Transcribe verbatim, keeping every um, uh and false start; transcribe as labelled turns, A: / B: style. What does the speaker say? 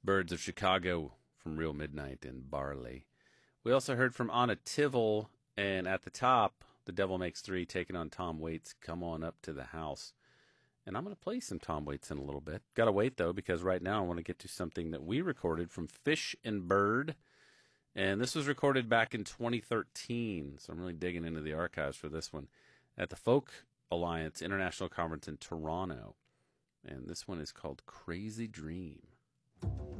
A: Birds of Chicago from Real Midnight and Barley. We also heard from Anna Tivel, and at the top, The Devil Makes Three taking on Tom Waits, Come On Up to the House. And I'm going to play some Tom Waits in a little bit. Got to wait, though, because right now I want to get to something that we recorded from Fish and Bird. And this was recorded back in twenty thirteen, so I'm really digging into the archives for this one, at the Folk Alliance International Conference in Toronto. And this one is called Crazy Dream.